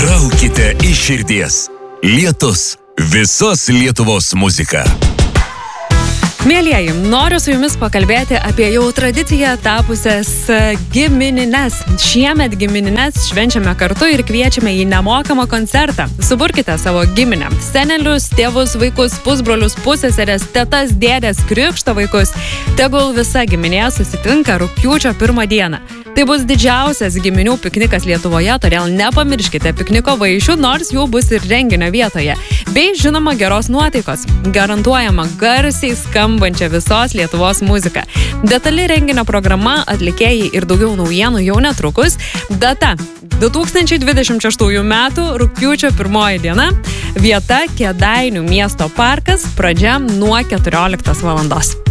Traukite iš širdies. Lietus. Visos Lietuvos muzika. Mielieji, noriu su jumis pakalbėti apie jau tradiciją tapusias giminines. Šiemet giminines švenčiame kartu ir kviečiame į nemokamą koncertą. Suburkite savo giminę. Senelius, tėvus, vaikus, pusbrolius, pusseseres, tetas, dėdės, krikšto vaikus. Tegul visa giminė susitinka rugpjūčio 1 dieną. Tai bus didžiausias giminių piknikas Lietuvoje, todėl nepamirškite pikniko vaišių, nors jų bus ir renginio vietoje. Bei, žinoma, geros nuotaikos. Garantuojama garsiai skambančia visos Lietuvos muzika. Detali renginio programa, atlikėjai ir daugiau naujienų jau netrukus. Data 2026 metų rugpjūčio 1 diena. Vieta Kėdainių miesto parkas, pradžia nuo 14 valandos.